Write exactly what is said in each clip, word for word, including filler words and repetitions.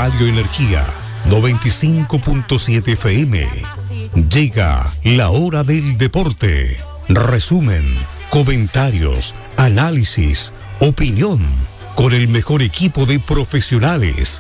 Radio Energía noventa y cinco punto siete F M. Llega la hora del deporte. Resumen, comentarios, análisis, opinión, con el mejor equipo de profesionales.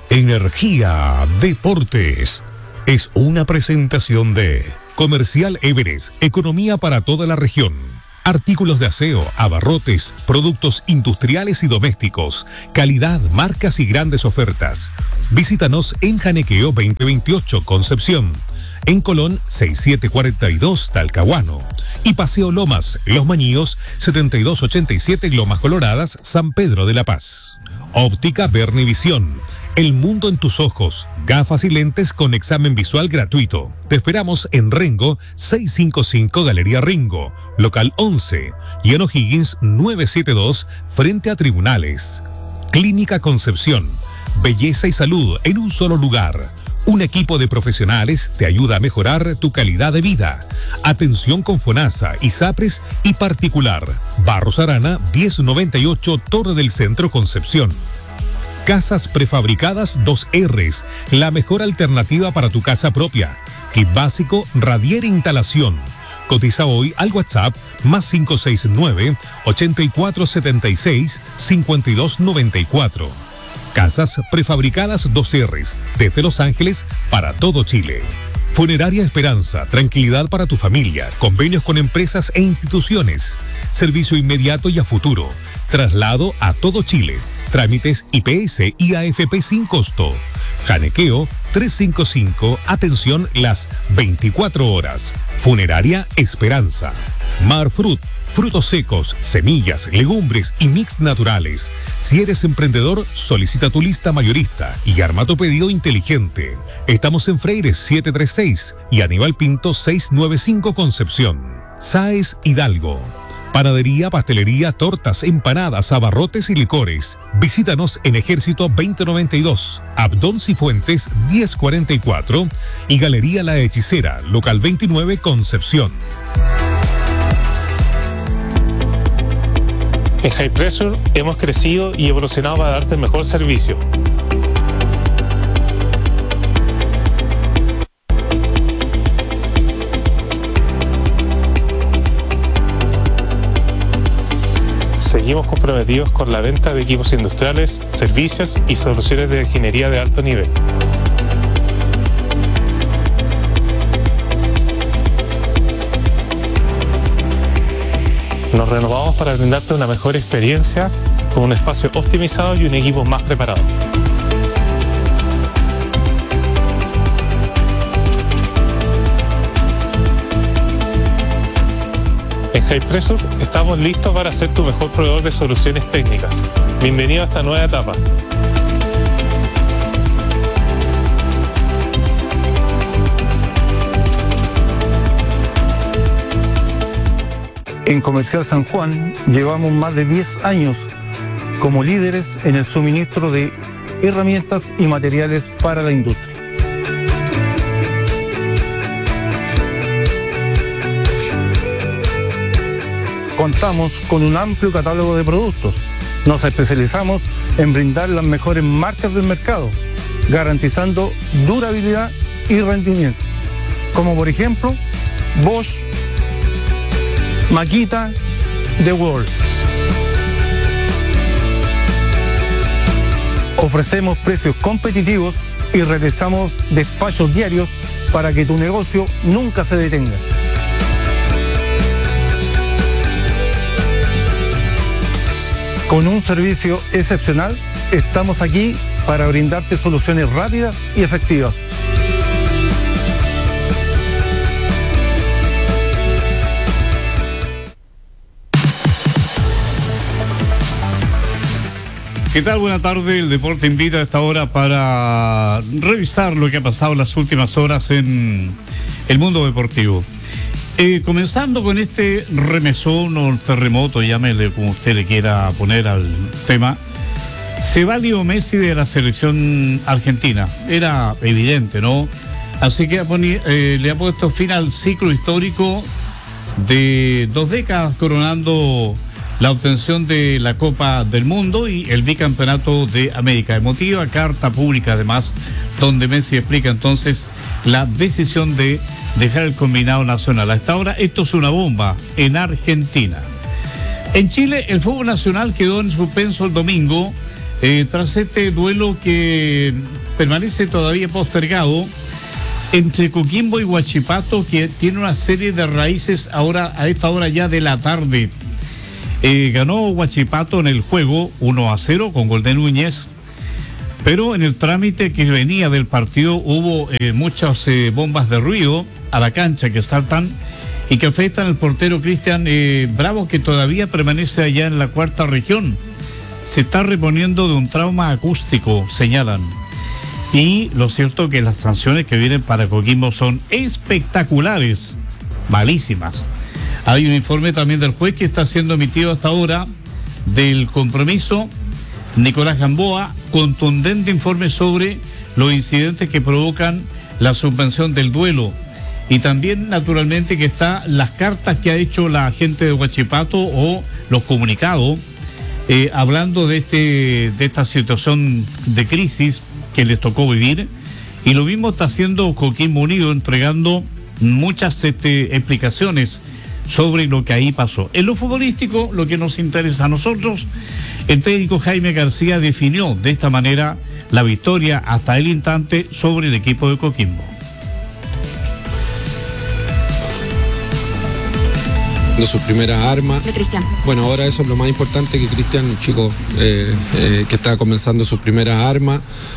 Energía Deportes es una presentación de Comercial Everest, economía para toda la región. Artículos de aseo, abarrotes, productos industriales y domésticos, calidad, marcas y grandes ofertas. Visítanos en Janequeo veinte veintiocho, Concepción, en Colón sesenta y siete cuarenta y dos, Talcahuano, y Paseo Lomas, Los Mañíos setenta y dos ochenta y siete, Lomas Coloradas, San Pedro de la Paz. Óptica Vernivisión, el mundo en tus ojos, gafas y lentes con examen visual gratuito. Te esperamos en Rengo seiscientos cincuenta y cinco, Galería Ringo, local once, y en O'Higgins novecientos setenta y dos, frente a Tribunales. Clínica Concepción, belleza y salud en un solo lugar. Un equipo de profesionales te ayuda a mejorar tu calidad de vida. Atención con FONASA, ISAPRES y particular. Barros Arana diez noventa y ocho, Torre del Centro, Concepción. Casas prefabricadas dos R's, la mejor alternativa para tu casa propia. Kit básico, radier e instalación. Cotiza hoy al WhatsApp más cinco seis nueve, ochenta y cuatro setenta y seis, cincuenta y dos noventa y cuatro. Casas prefabricadas dos R's, desde Los Ángeles para todo Chile. Funeraria Esperanza, tranquilidad para tu familia, convenios con empresas e instituciones, servicio inmediato y a futuro, traslado a todo Chile. Trámites I P S y A F P sin costo. Janequeo trescientos cincuenta y cinco, atención las veinticuatro horas. Funeraria Esperanza. Marfrut, frutos secos, semillas, legumbres y mix naturales. Si eres emprendedor, solicita tu lista mayorista y arma tu pedido inteligente. Estamos en Freire setecientos treinta y seis y Aníbal Pinto seiscientos noventa y cinco, Concepción. Sáez Hidalgo. Panadería, pastelería, tortas, empanadas, abarrotes y licores. Visítanos en Ejército veinte noventa y dos, Abdón Cifuentes diez cuarenta y cuatro y Galería La Hechicera, local veintinueve, Concepción. En High Pressure hemos crecido y evolucionado para darte el mejor servicio. Seguimos comprometidos con la venta de equipos industriales, servicios y soluciones de ingeniería de alto nivel. Nos renovamos para brindarte una mejor experiencia con un espacio optimizado y un equipo más preparado. En High Pressure estamos listos para ser tu mejor proveedor de soluciones técnicas. Bienvenido a esta nueva etapa. En Comercial San Juan llevamos más de diez años como líderes en el suministro de herramientas y materiales para la industria. Contamos con un amplio catálogo de productos. Nos especializamos en brindar las mejores marcas del mercado, garantizando durabilidad y rendimiento, como por ejemplo Bosch, Makita, The World. Ofrecemos precios competitivos y realizamos despachos diarios para que tu negocio nunca se detenga. Con un servicio excepcional, estamos aquí para brindarte soluciones rápidas y efectivas. ¿Qué tal? Buenas tardes. El Deporte invita a esta hora para revisar lo que ha pasado en las últimas horas en el mundo deportivo. Eh, comenzando con este remesón o terremoto, llámele como usted le quiera poner al tema, se va Leo Messi de la selección argentina. Era evidente, ¿no? Así que eh, le ha puesto fin al ciclo histórico de dos décadas coronando la obtención de la Copa del Mundo y el bicampeonato de América. Emotiva carta pública, además, donde Messi explica entonces la decisión de dejar el combinado nacional. A esta hora, esto es una bomba en Argentina. En Chile, el fútbol nacional quedó en suspenso el domingo eh, tras este duelo que permanece todavía postergado entre Coquimbo y Huachipato, que tiene una serie de raíces ahora a esta hora ya de la tarde. Eh, ganó Huachipato en el juego uno a cero con gol de Núñez, pero en el trámite que venía del partido hubo eh, muchas eh, bombas de ruido a la cancha que saltan y que afectan al portero Cristian eh, Bravo, que todavía permanece allá en la cuarta región. Se está reponiendo de un trauma acústico, señalan. Y lo cierto es que las sanciones que vienen para Coquimbo son espectaculares, malísimas. Hay un informe también del juez que está siendo emitido hasta ahora del compromiso. Nicolás Gamboa, contundente informe sobre los incidentes que provocan la suspensión del duelo. Y también, naturalmente, que están las cartas que ha hecho la gente de Huachipato o los comunicados, eh, hablando de, este, de esta situación de crisis que les tocó vivir, y lo mismo está haciendo Coquimbo Unido, entregando muchas este, explicaciones sobre lo que ahí pasó. En lo futbolístico, lo que nos interesa a nosotros, el técnico Jaime García definió de esta manera la victoria hasta el instante sobre el equipo de Coquimbo. De su primera arma. De Cristian. Bueno, ahora eso es lo más importante, que Cristian, un chico eh, eh, que está comenzando su primera arma.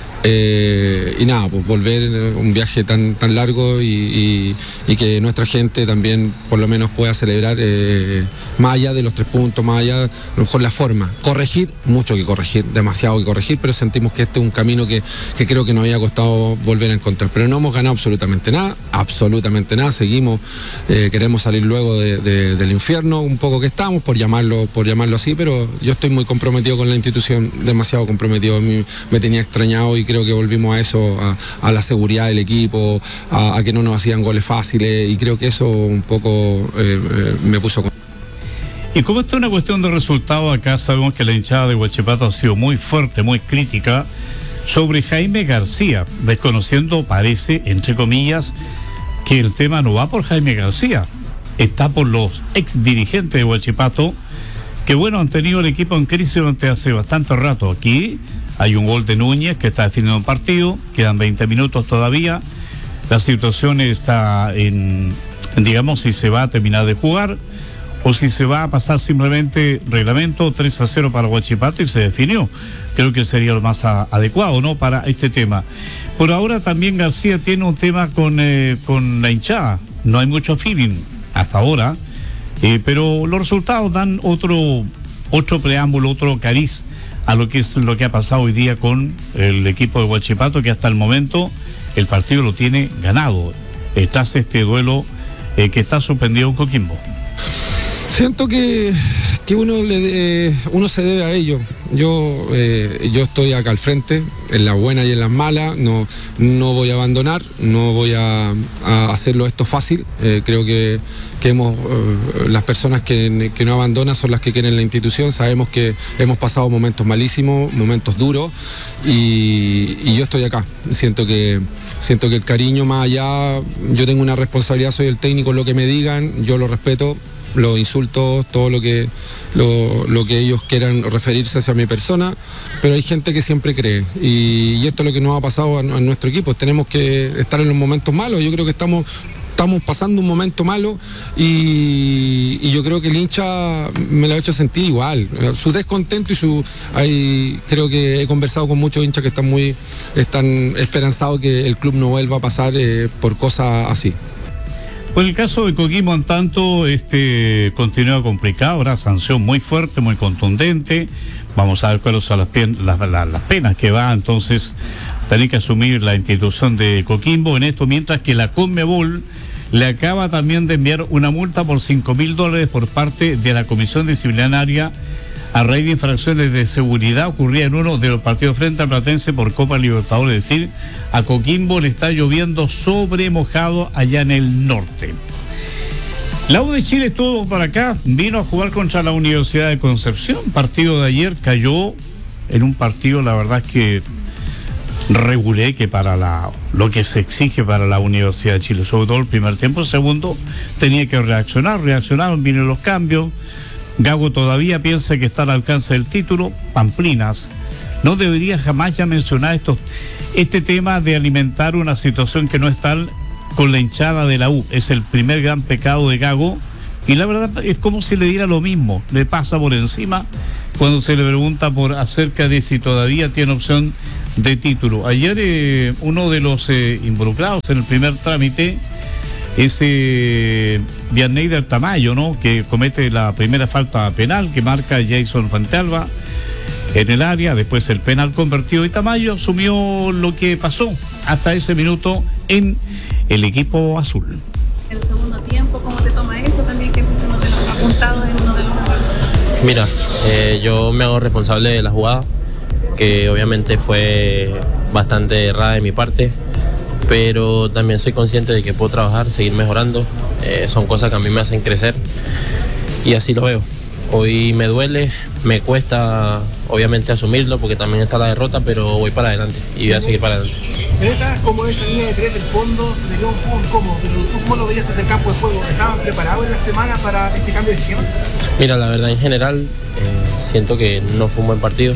Eh, y nada, pues volver un viaje tan, tan largo y, y, y que nuestra gente también por lo menos pueda celebrar eh, más allá de los tres puntos, más allá, a lo mejor la forma. Corregir, mucho que corregir, demasiado que corregir, pero sentimos que este es un camino que, que creo que nos había costado volver a encontrar. Pero no hemos ganado absolutamente nada, absolutamente nada, seguimos, eh, queremos salir luego de, de, del infierno, un poco que estamos, por llamarlo, por llamarlo así, pero yo estoy muy comprometido con la institución, demasiado comprometido, me, me tenía extrañado y creo que volvimos a eso, a, a la seguridad del equipo, a, a que no nos hacían goles fáciles, y creo que eso un poco eh, eh, me puso con... Y como esto es una cuestión de resultados, acá sabemos que la hinchada de Huachipato ha sido muy fuerte, muy crítica sobre Jaime García, desconociendo, parece, entre comillas, que el tema no va por Jaime García, está por los ex dirigentes de Huachipato, que bueno, han tenido el equipo en crisis durante hace bastante rato. Aquí hay un gol de Núñez que está definiendo un partido, quedan veinte minutos todavía, la situación está en, digamos, si se va a terminar de jugar o si se va a pasar simplemente reglamento tres a cero para Huachipato y se definió. Creo que sería lo más a, adecuado, ¿no?, para este tema. Por ahora también García tiene un tema con, eh, con la hinchada, no hay mucho feeling hasta ahora, eh, pero los resultados dan otro, otro preámbulo, otro cariz a lo que es lo que ha pasado hoy día con el equipo de Huachipato, que hasta el momento el partido lo tiene ganado tras este duelo eh, que está suspendido en Coquimbo. Siento que, que uno, le, eh, uno se debe a ello. Yo, eh, yo estoy acá al frente, en las buenas y en las malas, no, no voy a abandonar, no voy a, a hacerlo esto fácil. Eh, creo que, que hemos, eh, las personas que, que no abandonan son las que quieren la institución. Sabemos que hemos pasado momentos malísimos, momentos duros, y, y yo estoy acá. Siento que, siento que el cariño más allá, yo tengo una responsabilidad, soy el técnico, lo que me digan, yo lo respeto. Los insultos, todo lo que lo, lo que ellos quieran referirse hacia mi persona, pero hay gente que siempre cree, y, y esto es lo que nos ha pasado a, a nuestro equipo. Tenemos que estar en los momentos malos. Yo creo que estamos estamos pasando un momento malo, y, y yo creo que el hincha me lo ha hecho sentir igual, su descontento y su hay, creo que he conversado con muchos hinchas que están muy están esperanzados que el club no vuelva a pasar eh, por cosas así. Pues el caso de Coquimbo, en tanto, este continúa complicado, ahora sanción muy fuerte, muy contundente. Vamos a ver cuáles son las, pen, las, las, las penas que va entonces a tener que asumir la institución de Coquimbo en esto, mientras que la Conmebol le acaba también de enviar una multa por cinco mil dólares por parte de la Comisión Disciplinaria a raíz de infracciones de seguridad ocurridas en uno de los partidos frente al Platense por Copa Libertadores. Es decir, a Coquimbo le está lloviendo sobre mojado allá en el norte. La U de Chile estuvo por acá, vino a jugar contra la Universidad de Concepción. Partido de ayer cayó en un partido, la verdad es que regulé que para la lo que se exige para la Universidad de Chile, sobre todo el primer tiempo. El segundo tenía que reaccionar, reaccionaron, vienen los cambios. Gago todavía piensa que está al alcance del título. Pamplinas no debería jamás ya mencionar esto, este tema de alimentar una situación que no es tal con la hinchada de la U. Es el primer gran pecado de Gago, y la verdad es como si le diera lo mismo, le pasa por encima cuando se le pregunta por acerca de si todavía tiene opción de título. Ayer eh, uno de los eh, involucrados en el primer trámite es eh, Vianney Tamayo, ¿no?, que comete la primera falta penal que marca Jason Fantalba en el área, después el penal convertido, y Tamayo asumió lo que pasó hasta ese minuto en el equipo azul. El segundo tiempo, ¿cómo te toma eso también, que uno de los apuntados en uno de los jugadores? Mira, eh, yo me hago responsable de la jugada, que obviamente fue bastante errada de mi parte, pero también soy consciente de que puedo trabajar, seguir mejorando. Eh, son cosas que a mí me hacen crecer y así lo veo. Hoy me duele, me cuesta obviamente asumirlo porque también está la derrota, pero voy para adelante y voy a seguir para adelante. Greta, como esa línea de tres del fondo se te quedó un poco incómodo, pero ¿tú cómo lo veías desde el campo de juego? ¿Estaban preparados en la semana para este cambio de esquema? Mira, la verdad en general eh, siento que no fue un buen partido,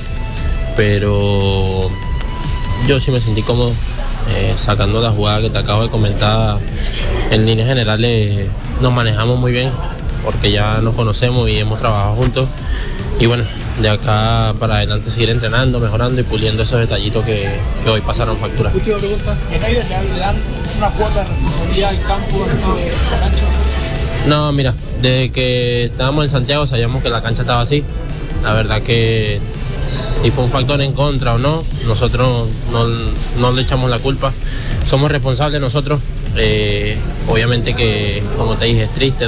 pero yo sí me sentí cómodo eh, sacando la jugada que te acabo de comentar. En líneas generales nos manejamos muy bien porque ya nos conocemos y hemos trabajado juntos, y bueno, de acá para adelante seguir entrenando, mejorando y puliendo esos detallitos que, que hoy pasaron factura. Última pregunta, ¿en aire le dan una cuota de responsabilidad al campo, a la cancha? No, mira, desde que estábamos en Santiago sabíamos que la cancha estaba así. La verdad que si fue un factor en contra o no, nosotros no, no le echamos la culpa. Somos responsables nosotros. Eh, obviamente que, como te dije, es triste.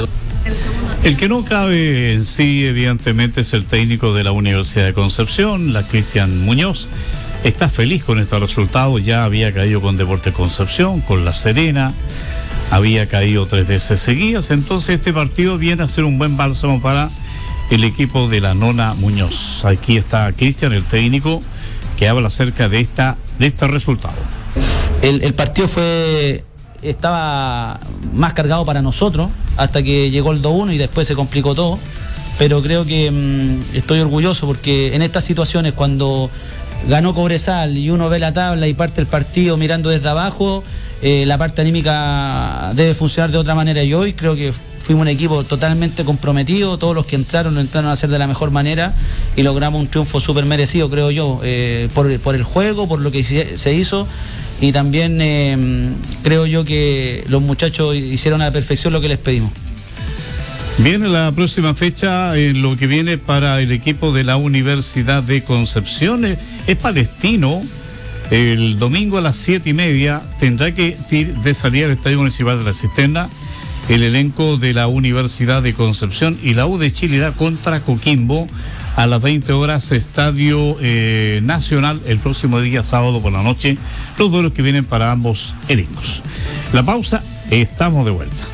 El que no cabe en sí, evidentemente, es el técnico de la Universidad de Concepción, la Cristian Muñoz. Está feliz con este resultado, ya había caído con Deportes Concepción, con La Serena, había caído tres veces seguidas, entonces este partido viene a ser un buen bálsamo para el equipo de la Nona Muñoz. Aquí está Cristian, el técnico, que habla acerca de, esta, de este resultado. El, el partido fue... estaba más cargado para nosotros hasta que llegó el dos uno y después se complicó todo, pero creo que mmm, estoy orgulloso porque en estas situaciones, cuando ganó Cobresal y uno ve la tabla y parte el partido mirando desde abajo, eh, la parte anímica debe funcionar de otra manera, y hoy creo que fuimos un equipo totalmente comprometido. Todos los que entraron, entraron a hacer de la mejor manera y logramos un triunfo súper merecido, creo yo, eh, por, por el juego, por lo que se, se hizo. Y también eh, creo yo que los muchachos hicieron a la perfección lo que les pedimos. Viene la próxima fecha en lo que viene para el equipo de la Universidad de Concepción. Es, es Palestino. El domingo a las siete y media tendrá que ir de salir al Estadio Municipal de la Cisterna el elenco de la Universidad de Concepción, y la U de Chile irá contra Coquimbo a las veinte horas, Estadio eh, Nacional, el próximo día sábado por la noche, los duelos que vienen para ambos elencos. La pausa, estamos de vuelta.